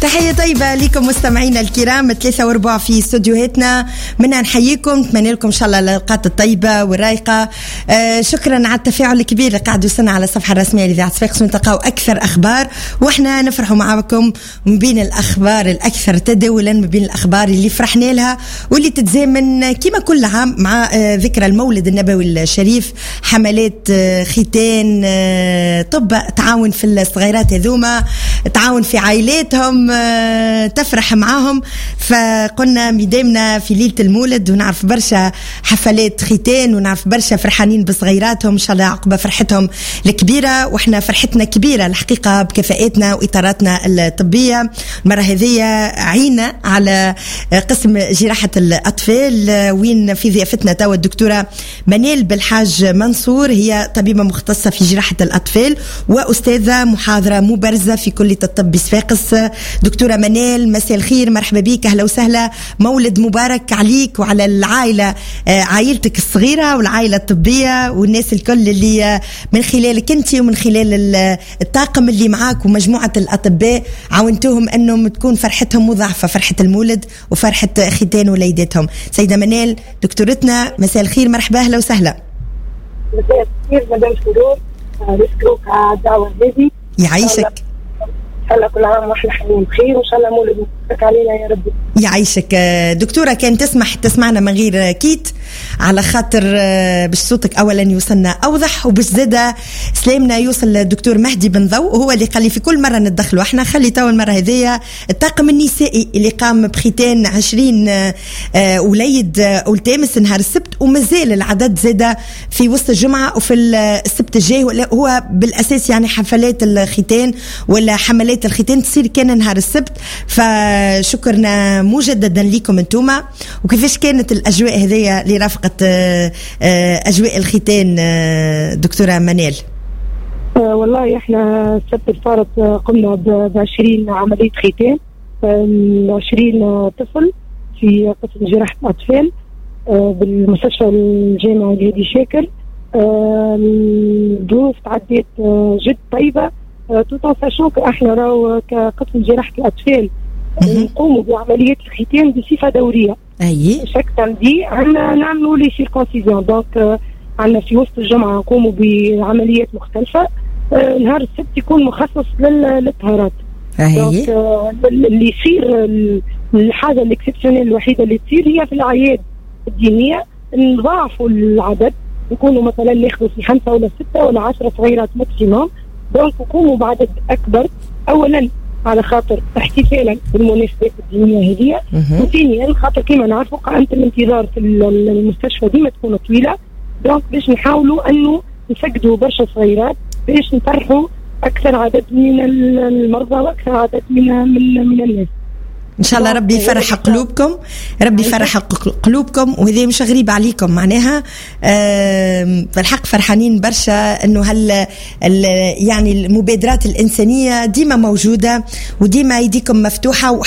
تحية طيبة لكم مستمعينا الكرام 3 و4 في استوديوهاتنا. منا نحييكم، نتمنى لكم إن شاء الله الأوقات الطيبة والرايقة. شكرا على التفاعل الكبير اللي قاعدوا سنة على الصفحة الرسمية لإذاعة صفاقس، ونلقاو أكثر أخبار وإحنا نفرحوا معاكم من بين الأخبار الأكثر تداولا، من بين الأخبار اللي فرحنا لها واللي تتزامن كما كل عام مع ذكرى المولد النبوي الشريف. حملات ختان، طب تعاون في الصغيرات هذوما، تعاون في عائلاتهم، تفرح معاهم. فقلنا مدامنا في ليلة المولد ونعرف برشا حفلات ختان ونعرف برشا فرحانين بصغيراتهم، إن شاء الله عقب فرحتهم الكبيرة. وإحنا فرحتنا كبيرة الحقيقة بكفاءاتنا وإطاراتنا الطبية. المرة هذه عينا على قسم جراحة الأطفال، وين في ضيافتنا توا الدكتورة منال بالحاج منصور، هي طبيبة مختصة في جراحة الأطفال وأستاذة محاضرة مبرزة في كلية الطب بصفاقس. دكتورة منال، مساء الخير، مرحبا بك، أهلا وسهلا. مولد مبارك عليك وعلى العائلة، عائلتك الصغيرة والعائلة الطبية والناس الكل اللي من خلالك أنت ومن خلال الطاقم اللي معاك ومجموعة الأطباء عاونتوهم أنهم تكون فرحتهم مضاعفة، فرحة المولد وفرحة ختان وليدتهم. سيدة منال دكتورتنا، مساء الخير، مرحبا، أهلا وسهلا. مساء الخير مدام سرور، نشكرك على الدعوة هذه. يعيشك. إن شاء الله كل عام واحنا حالين بخير، وإن شاء الله مولد مبارك علينا يا رب. يعيشك. دكتورة، كان تسمعنا من غير كيت على خاطر باش صوتك أولا يوصلنا أوضح، وباش زادة سلامنا يوصل الدكتور مهدي بن ضوء، وهو اللي قال لي في كل مرة ندخلوا احنا خلي توا المرة هذه الطاقم النسائي اللي قام بختان 20 وليد والتامس نهار السبت، ومازال العدد زادة في وسط الجمعة وفي السبت الجاي. هو بالأساس يعني حفلات الختان ولا حملات الختان تصير كان نهار السبت. فشكرنا مجددا لكم انتوما. وكيفاش كانت الأجواء هذه اللي رافقت أجواء الختان دكتورة منال؟ والله احنا السبت الفارط قمنا ب20 عملية ختان، 20 طفل في قسم جراحة الأطفال بالمستشفى الجامعي الهادي شاكر. الظروف تعديت جد طيبة، توتنساشون احنا راو كقسم جراحة الأطفال نقوموا بعمليات الختان بصفة دورية. شاك سامدي عندنا نعملوا لي سيركونسيزيون، دونك عندنا في وسط الجمعة نقوموا بعمليات مختلفة. نهار السبت يكون مخصص للطهارات. دونك اللي يصير الحاجة الاكسبسيونيل الوحيدة اللي تصير هي في الأعياد الدينية نضاعفوا العدد، نكونوا مثلا ناخذوا في 5 ولا 6 ولا 10 صغيرات ماكسيموم، دونك نقوموا بعدد أكبر، أولا على خاطر احتفالا بالمناسبات الدينية هذه، وثانيا خاطر كما نعرفوا قائمة الانتظار في المستشفى ديما تكون طويلة، دونك باش نحاولوا أنه نفقدوا برشا صغيرات باش نفرحوا أكثر عدد من المرضى وأكثر عدد من الناس. إن شاء الله ربي يفرح قلوبكم، ربي يفرح قلوبكم. وهذه مش غريبة عليكم معناها. بالحق فرحانين برشا إنه يعني المبادرات الإنسانية ديما موجودة وديما يديكم مفتوحة.